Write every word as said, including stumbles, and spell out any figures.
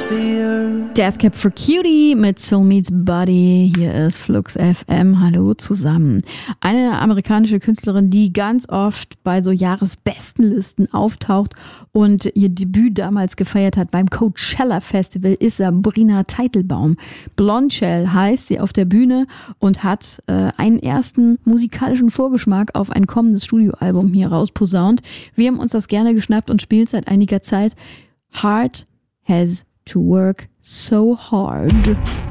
Death Cab for Cutie mit Soul Meets Body. Hier ist Flux F M. Hallo zusammen. Eine amerikanische Künstlerin, die ganz oft bei so Jahresbestenlisten auftaucht und ihr Debüt damals gefeiert hat beim Coachella Festival, ist Sabrina Teitelbaum. Blondshell heißt sie auf der Bühne und hat äh, einen ersten musikalischen Vorgeschmack auf ein kommendes Studioalbum hier rausposaunt. Wir haben uns das gerne geschnappt und spielen seit einiger Zeit. Heart has to work so hard.